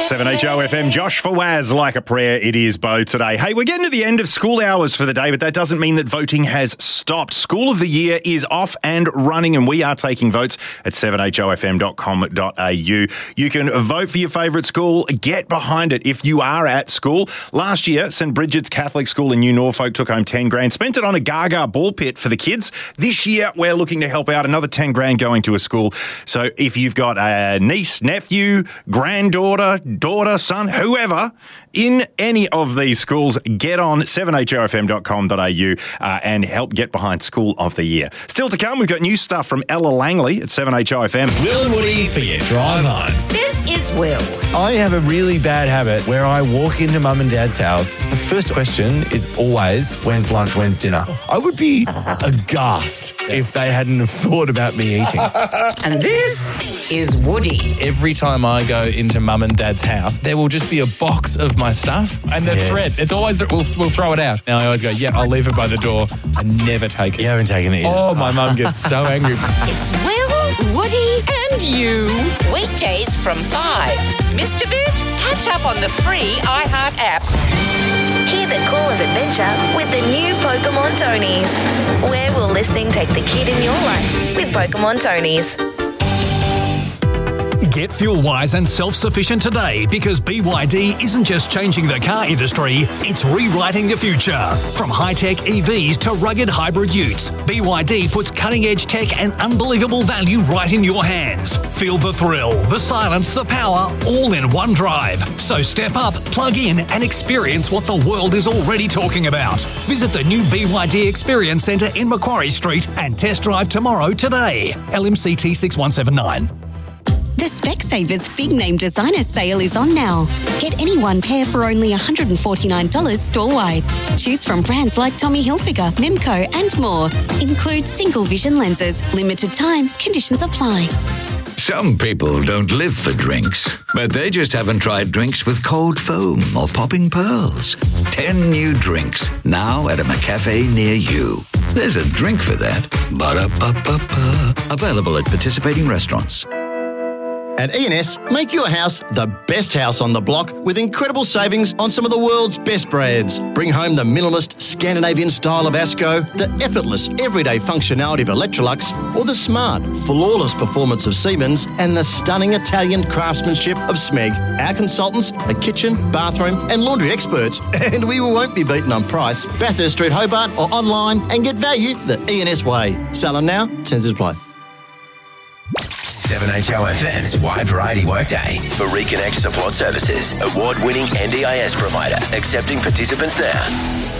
7HOFM, Josh Fawaz, Like a Prayer. It is Bo today. Hey, we're getting to the end of school hours for the day, but that doesn't mean that voting has stopped. School of the Year is off and running, and we are taking votes at 7hofm.com.au. You can vote for your favourite school. Get behind it if you are at school. Last year, St Bridget's Catholic School in New Norfolk took home 10 grand, spent it on a Gaga ball pit for the kids. This year, we're looking to help out another 10 grand going to a school. So if you've got a niece, nephew, granddaughter, daughter, son, whoever, in any of these schools, get on 7hofm.com.au and help get behind School of the Year. Still to come, we've got new stuff from Ella Langley at 7HOFM. Will and Woody for your drive home. This is Will. I have a really bad habit where I walk into mum and dad's house. The first question is always, when's lunch, when's dinner? I would be aghast if they hadn't have thought about me eating. And this is Woody. Every time I go into mum and dad's house, there will just be a box of my stuff and the thread. It's always, we'll throw it out. Now I always go, I'll leave it by the door. I never take it. You haven't taken it yet. Oh, my mum gets so angry. It's Will, Woody and you. Weekdays from 5. Missed a bit? Catch up on the free iHeart app. Hear the call of adventure with the new Pokemon Tonies. Where will listening take the kid in your life with Pokemon Tonies? Get fuel-wise and self-sufficient today because BYD isn't just changing the car industry, it's rewriting the future. From high-tech EVs to rugged hybrid utes, BYD puts cutting-edge tech and unbelievable value right in your hands. Feel the thrill, the silence, the power, all in one drive. So step up, plug in and experience what the world is already talking about. Visit the new BYD Experience Centre in Macquarie Street and test drive tomorrow today. LMCT 6179. The Specsavers Big Name Designer Sale is on now. Get any one pair for only $149 store-wide. Choose from brands like Tommy Hilfiger, Mimco and more. Includes single vision lenses. Limited time. Conditions apply. Some people don't live for drinks, but they just haven't tried drinks with cold foam or popping pearls. 10 new drinks, now at a McCafe near you. There's a drink for that. Ba-da-ba-ba-ba. Available at participating restaurants. At E&S, make your house the best house on the block with incredible savings on some of the world's best brands. Bring home the minimalist Scandinavian style of Asco, the effortless everyday functionality of Electrolux, or the smart, flawless performance of Siemens and the stunning Italian craftsmanship of Smeg. Our consultants are kitchen, bathroom and laundry experts, and we won't be beaten on price. Bathurst Street, Hobart, or online and get value the E&S way. Selling now, terms apply. 7HOFM's Wide Variety Workday. For Reconnect Support Services, award-winning NDIS provider, accepting participants now.